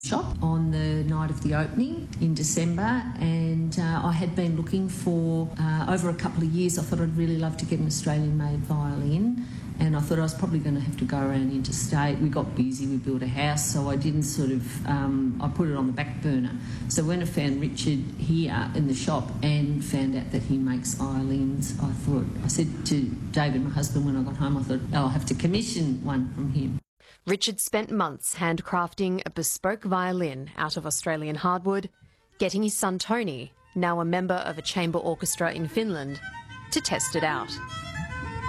shop on the night of the opening in December, and I had been looking for over a couple of years. I thought I'd really love to get an Australian-made violin, and I thought I was probably going to have to go around interstate. We got busy, we built a house, so I didn't I put it on the back burner. So when I found Richard here in the shop and found out that he makes violins, I said to David, my husband, when I got home, I thought, I'll have to commission one from him. Richard spent months handcrafting a bespoke violin out of Australian hardwood, getting his son Tony, now a member of a chamber orchestra in Finland, to test it out.